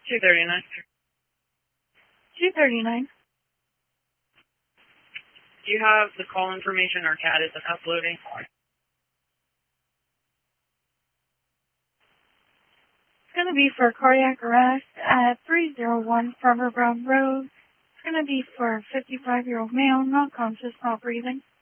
239. 239. Do you have the call information our CAD is uploading? It's going to be for cardiac arrest at 301 Farmer Brown Road. It's going to be for a 55-year-old male, not conscious, not breathing.